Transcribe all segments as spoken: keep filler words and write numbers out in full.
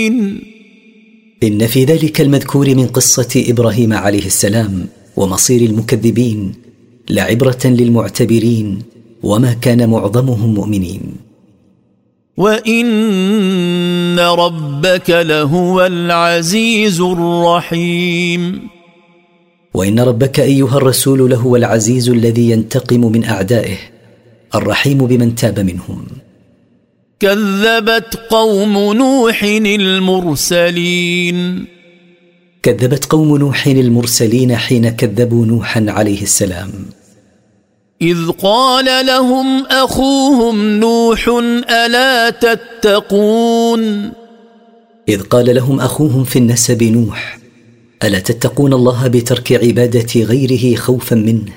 إن في ذلك المذكور من قصة إبراهيم عليه السلام ومصير المكذبين لعبرة للمعتبرين، وما كان معظمهم مؤمنين. وإن ربك لهو العزيز الرحيم. وإن ربك أيها الرسول لهو العزيز الذي ينتقم من أعدائه، الرحيم بمن تاب منهم. كذبت قوم نوح المرسلين. كذبت قوم نوح المرسلين حين كذبوا نوحا عليه السلام. إذ قال لهم أخوهم نوح ألا تتقون. إذ قال لهم أخوهم في النسب نوح ألا تتقون الله بترك عبادة غيره خوفا منه.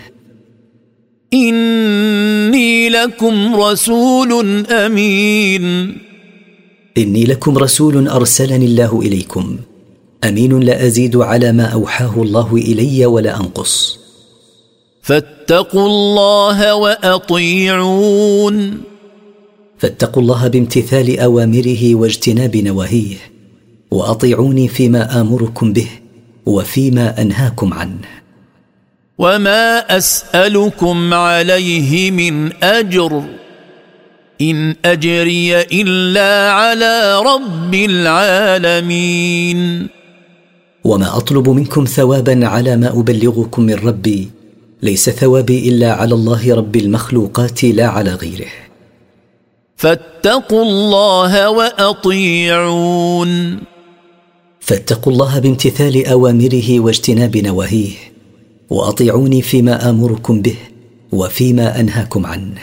إني لكم رسول أمين. إني لكم رسول أرسلني الله إليكم، أمين لا أزيد على ما أوحاه الله إلي ولا أنقص. فاتقوا الله وأطيعون. فاتقوا الله بامتثال أوامره واجتناب نواهيه، وأطيعوني فيما آمركم به وفيما أنهاكم عنه. وما أسألكم عليه من أجر إن أجري إلا على رب العالمين. وما أطلب منكم ثوابا على ما أبلغكم من ربي، ليس ثوابي إلا على الله رب المخلوقات لا على غيره. فاتقوا الله وأطيعون. فاتقوا الله بامتثال أوامره واجتناب نواهيه، وأطيعوني فيما آمركم به وفيما أنهاكم عنه.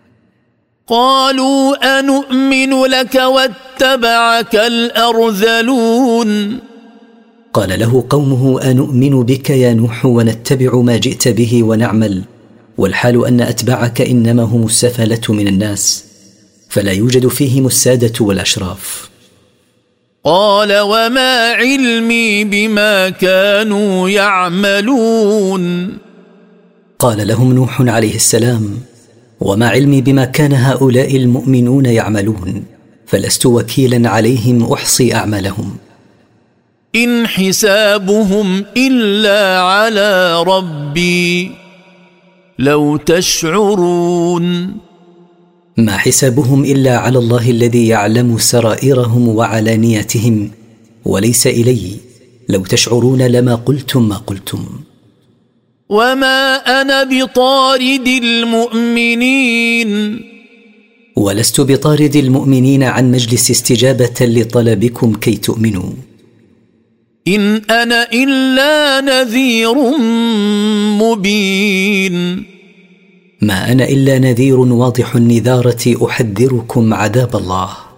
قالوا أنؤمن لك واتبعك الأرذلون. قال له قومه أنؤمن بك يا نوح ونتبع ما جئت به ونعمل، والحال أن أتباعك إنما هم السفلة من الناس، فلا يوجد فيهم السادة والأشراف. قال وما علمي بما كانوا يعملون. قال لهم نوح عليه السلام وما علمي بما كان هؤلاء المؤمنون يعملون، فلست وكيلا عليهم أحصي أعمالهم. إن حسابهم إلا على ربي لو تشعرون. ما حسابهم إلا على الله الذي يعلم سرائرهم وعلانيتهم، وليس إلي، لو تشعرون لما قلتم ما قلتم. وما أنا بطارد المؤمنين. ولست بطارد المؤمنين عن مجلس استجابة لطلبكم كي تؤمنوا. إن أنا إلا نذير مبين. ما أنا إلا نذير واضح النذارة أحذركم عذاب الله.